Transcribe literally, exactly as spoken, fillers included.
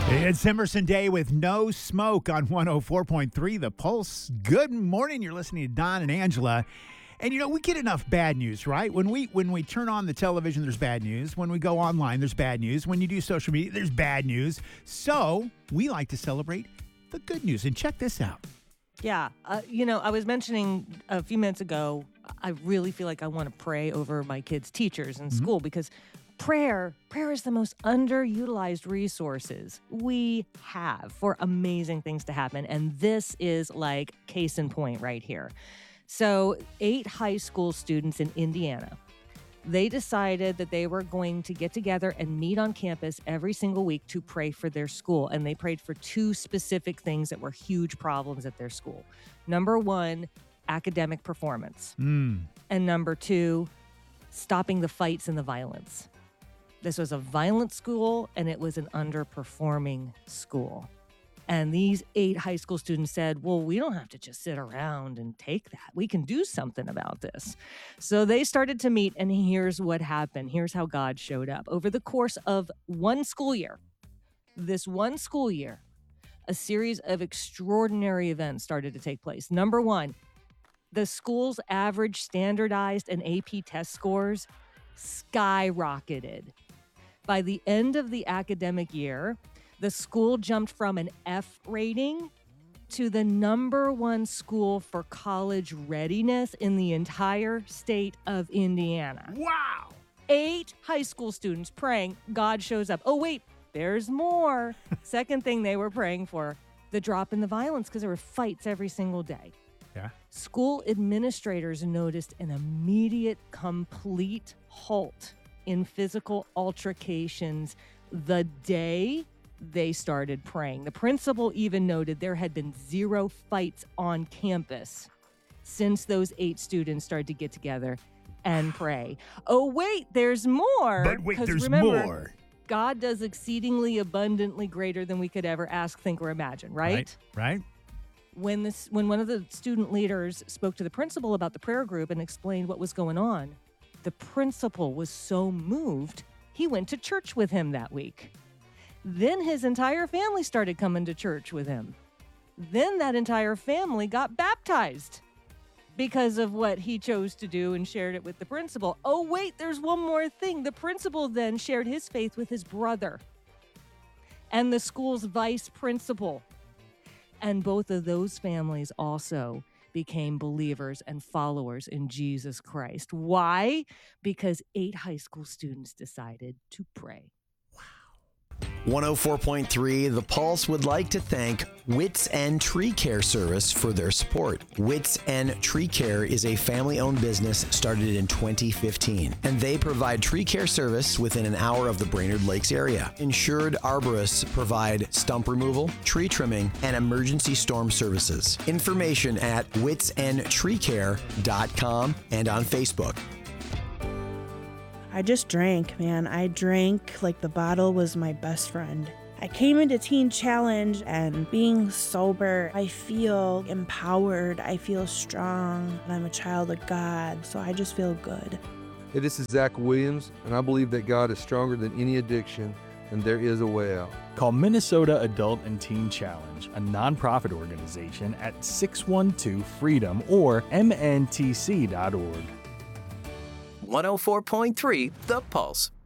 It's Emerson Day with No Smoke on one oh four point three The Pulse. Good morning. You're listening to Don and Angela. And, you know, we get enough bad news, right? When we when we turn on the television, there's bad news. When we go online, there's bad news. When you do social media, there's bad news. So we like to celebrate the good news. And check this out. Yeah. Uh, you know, I was mentioning a few minutes ago, I really feel like I want to pray over my kids' teachers in Mm-hmm. school because prayer, prayer is the most underutilized resources we have for amazing things to happen. And this is like case in point right here. So eight high school students in Indiana, they decided that they were going to get together and meet on campus every single week to pray for their school. And they prayed for two specific things that were huge problems at their school. Number one, academic performance. Mm. And number two, stopping the fights and the violence. This was a violent school, and it was an underperforming school. And these eight high school students said, well, we don't have to just sit around and take that. We can do something about this. So they started to meet, and here's what happened. Here's how God showed up. Over the course of one school year, this one school year, a series of extraordinary events started to take place. Number one, the school's average standardized and A P test scores skyrocketed. By the end of the academic year, the school jumped from an F rating to the number one school for college readiness in the entire state of Indiana. Wow. Eight high school students praying, God shows up. Oh, wait, there's more. Second thing they were praying for, the drop in the violence, because there were fights every single day. Yeah. School administrators noticed an immediate, complete halt in physical altercations the day they started praying. The principal even noted there had been zero fights on campus since those eight students started to get together and pray. Oh, wait, there's more. But wait, 'Cause there's remember, more. God does exceedingly abundantly greater than we could ever ask, think, or imagine, right? Right. Right. When this, when one of the student leaders spoke to the principal about the prayer group and explained what was going on, the principal was so moved, he went to church with him that week. Then his entire family started coming to church with him. Then that entire family got baptized because of what he chose to do and shared it with the principal. Oh, wait, there's one more thing. The principal then shared his faith with his brother and the school's vice principal. And both of those families also became believers and followers in Jesus Christ. Why? Because eight high school students decided to pray. one oh four point three The Pulse would like to thank Wits End Tree Care Service for their support. Wits End Tree Care is a family-owned business started in twenty fifteen, and they provide tree care service within an hour of the Brainerd Lakes area. Insured arborists provide stump removal, tree trimming, and emergency storm services. Information at wits end tree care dot com and on Facebook. I just drank, man. I drank like the bottle was my best friend. I came into Teen Challenge, and being sober, I feel empowered. I feel strong. And I'm a child of God, so I just feel good. Hey, this is Zach Williams, and I believe that God is stronger than any addiction, and there is a way out. Call Minnesota Adult and Teen Challenge, a nonprofit organization, at six one two freedom or m n t c dot org. one oh four point three The Pulse.